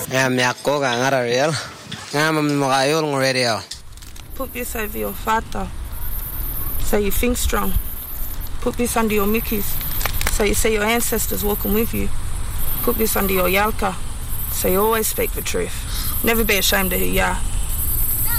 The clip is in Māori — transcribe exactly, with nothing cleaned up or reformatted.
I'm Yakoga Ariel. I'm Magayol radio. Put this over your father, so you think strong. Put this under your Mickeys, so you see your ancestors walking with you. Put this under your Yalka, so you always speak the truth. Never be ashamed of who you are.